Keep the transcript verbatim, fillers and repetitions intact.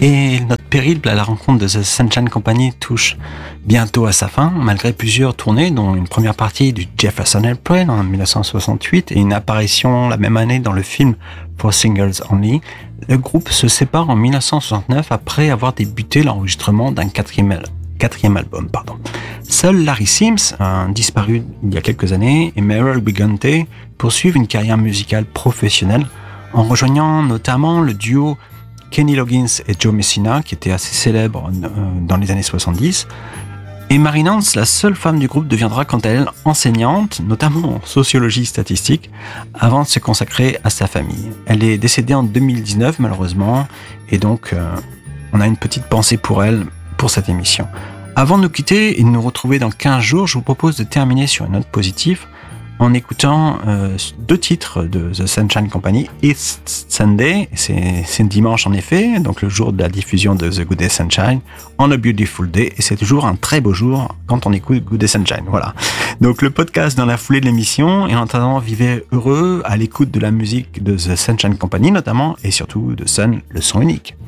Et notre périple à la rencontre de The Sunshine Company touche bientôt à sa fin, malgré plusieurs tournées, dont une première partie du Jefferson Airplane en dix-neuf cent soixante-huit et une apparition la même année dans le film For Singles Only. Le groupe se sépare en dix-neuf cent soixante-neuf après avoir débuté l'enregistrement d'un quatrième, quatrième album. Pardon. Seul Larry Sims, un disparu il y a quelques années, et Merrill Bigante poursuivent une carrière musicale professionnelle en rejoignant notamment le duo Kenny Loggins et Joe Messina, qui était assez célèbre dans les années soixante-dix. Et Mary Nance, la seule femme du groupe, deviendra quant à elle enseignante, notamment en sociologie statistique, avant de se consacrer à sa famille. Elle est décédée en deux mille dix-neuf, malheureusement, et donc euh, on a une petite pensée pour elle, pour cette émission. Avant de nous quitter et de nous retrouver dans quinze jours, je vous propose de terminer sur une note positive en écoutant euh, deux titres de The Sunshine Company. It's Sunday, c'est, c'est dimanche en effet, donc le jour de la diffusion de The Good Day Sunshine, On a Beautiful Day, et c'est toujours un très beau jour quand on écoute Good Day Sunshine, voilà. Donc le podcast dans la foulée de l'émission, et en attendant, vivez heureux à l'écoute de la musique de The Sunshine Company notamment, et surtout de Sun, le son unique.